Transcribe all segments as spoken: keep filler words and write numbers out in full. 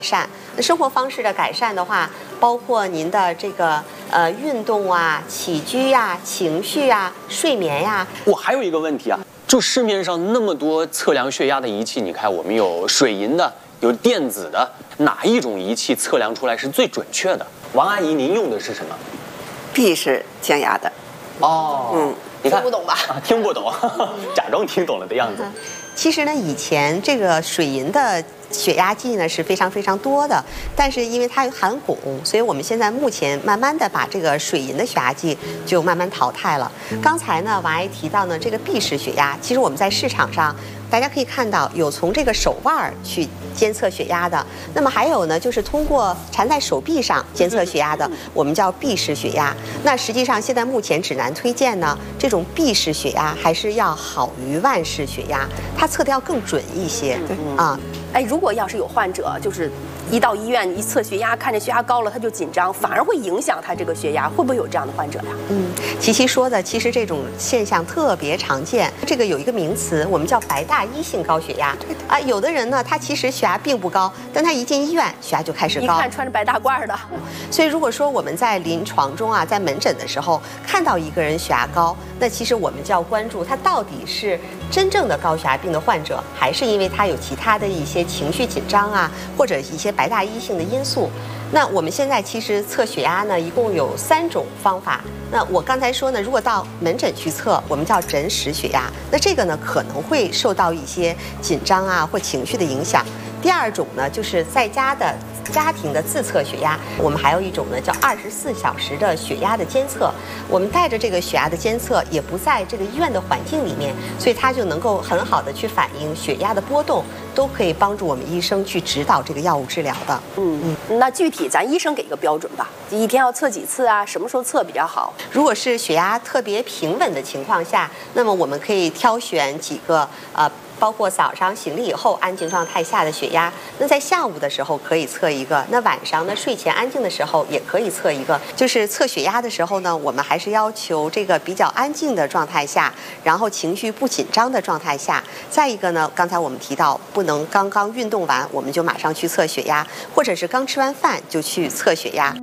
善。那生活方式的改善的话，包括您的这个呃运动啊、起居呀、啊、情绪啊、睡眠呀、啊。 我还有一个问题啊，就市面上那么多测量血压的仪器，你看我们有水银的，有电子的，哪一种仪器测量出来是最准确的？王阿姨，您用的是什么？ 必是降压的。 哦，嗯，你看听不懂吧？ 啊，听不懂，假装听懂了的样子。 其实呢，以前这个水银的血压计呢是非常非常多的，但是因为它含汞，所以我们现在目前慢慢的把这个水银的血压计就慢慢淘汰了。刚才呢，王阿姨提到呢，这个臂式血压，其实我们在市场上大家可以看到有从这个手腕去监测血压的，那么还有呢，就是通过缠在手臂上监测血压的，我们叫臂式血压。那实际上现在目前指南推荐呢，这种臂式血压还是要好于腕式血压，它测的要更准一些。对啊， 哎，如果要是有患者就是一到医院一测血压，看着血压高了他就紧张，反而会影响他这个血压，会不会有这样的患者呀？ 嗯，琪琪说的，其实这种现象特别常见。这个有一个名词，我们叫白大一性高血压啊。有的人呢，他其实血压并不高，但他一进医院血压就开始高。 一看穿着白大褂的。 所以如果说我们在临床中啊，在门诊的时候看到一个人血压高，那其实我们就要关注他到底是真正的高血压病的患者，还是因为他有其他的一些情绪紧张啊，或者一些白大一性的因素。那我们现在其实测血压呢，一共有三种方法。那我刚才说呢，如果到门诊去测，我们叫诊室血压，那这个呢可能会受到一些紧张啊或情绪的影响。第二种呢，就是在家的家庭的自测血压。我们还有一种呢叫二十四小时的血压的监测。我们带着这个血压的监测，也不在这个医院的环境里面，所以它就能够很好的去反映血压的波动，都可以帮助我们医生去指导这个药物治疗的。 嗯嗯，那具体咱医生给一个标准吧，一天要测几次啊？什么时候测比较好？ 如果是血压特别平稳的情况下，那么我们可以挑选几个呃。包括早上醒了以后安静状态下的血压，那在下午的时候可以测一个，那晚上呢睡前安静的时候也可以测一个。就是测血压的时候呢，我们还是要求这个比较安静的状态下，然后情绪不紧张的状态下。再一个呢，刚才我们提到不能刚刚运动完我们就马上去测血压，或者是刚吃完饭就去测血压。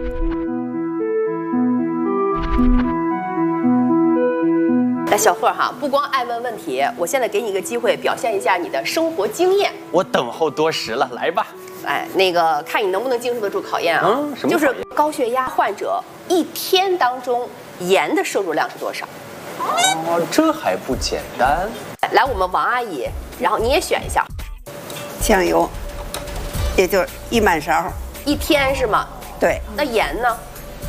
来，小贺哈，不光爱问问题，我现在给你一个机会，表现一下你的生活经验。 我等候多时了，来吧。 哎，那个看你能不能经受得住考验啊？ 嗯，什么就是高血压患者一天当中盐的摄入量是多少？ 哦，这还不简单。 来，我们王阿姨，然后你也选一下。 酱油，也就是一满勺。 一天是吗？ 对。 那盐呢？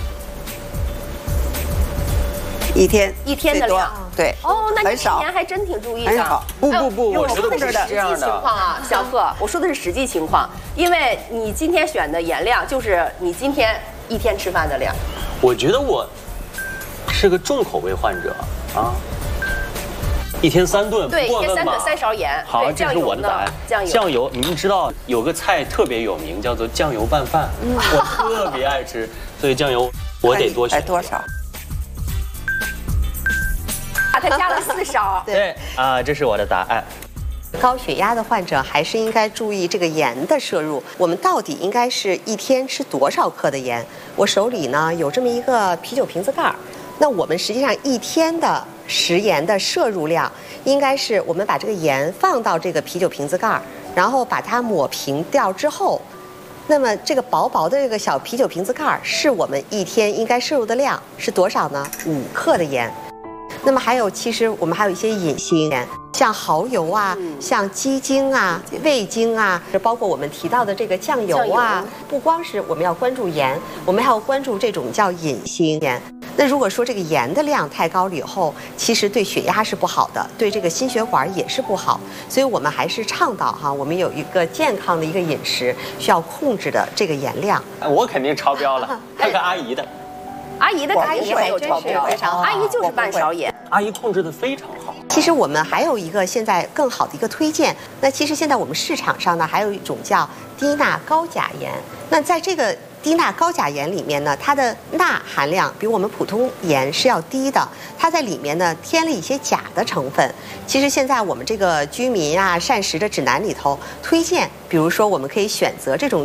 一天一天的量， 对。 哦，那你之很少前还真挺注意的。 很好。 不不不，我我说的是实际情况啊，小贺，我说的是实际情况，因为你今天选的盐量就是你今天一天吃饭的量。 我觉得我是个重口味患者啊，一天三顿， 对，一天三顿嘛三勺盐。 好，这是我的答案。 酱油， 酱油，你们知道有个菜特别有名，叫做酱油拌饭，我特别爱吃，所以酱油我得多选。 哎，多少？ 他加了四勺。 对啊，这是我的答案。 高血压的患者还是应该注意这个盐的摄入。我们到底应该是一天吃多少克的盐？我手里呢有这么一个啤酒瓶子盖儿。那我们实际上一天的食盐的摄入量，应该是我们把这个盐放到这个啤酒瓶子盖儿，然后把它抹平掉之后，那么这个薄薄的这个小啤酒瓶子盖儿是我们一天应该摄入的量是多少呢？五克的盐。那么还有，其实我们还有一些隐形盐，像蚝油啊，嗯、像鸡精啊、味精啊，包括我们提到的这个酱油啊。油不光是我们要关注盐，我们还要关注这种叫隐形盐。那如果说这个盐的量太高了以后，其实对血压是不好的，对这个心血管也是不好。所以我们还是倡导哈，我们有一个健康的一个饮食，需要控制的这个盐量。 我肯定超标了，看看阿姨的。 阿姨的阿姨没有超标，阿姨就是半勺盐。 阿姨控制的非常好。 其实我们还有一个现在更好的一个推荐，那其实现在我们市场上呢还有一种叫低钠高钾盐。那在这个低钠高钾盐里面呢，它的钠含量比我们普通盐是要低的，它在里面呢添了一些钾的成分。其实现在我们这个居民啊膳食的指南里头推荐，比如说我们可以选择这种